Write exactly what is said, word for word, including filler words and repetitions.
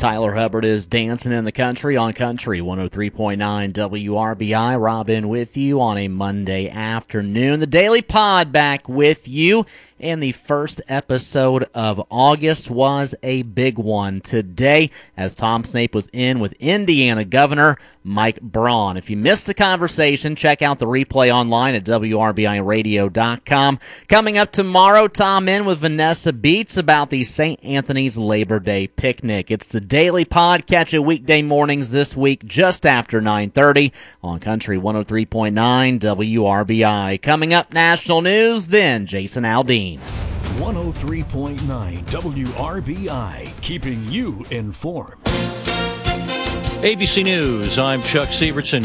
Tyler Hubbard is dancing in the country on Country one oh three point nine W R B I. Robin with you on a Monday afternoon. The Daily Pod back with you. And the first episode of August was a big one today as Tom Snape was in with Indiana Governor Mike Braun. If you missed the conversation, check out the replay online at W R B I radio dot com. Coming up tomorrow, Tom in with Vanessa Beats about the Saint Anthony's Labor Day picnic. It's the Daily Pod. Catch it weekday mornings this week just after nine thirty on Country one oh three point nine W R B I. Coming up, national news, then Jason Aldean. one oh three point nine W R B I, keeping you informed. A B C News, I'm Chuck Sievertson.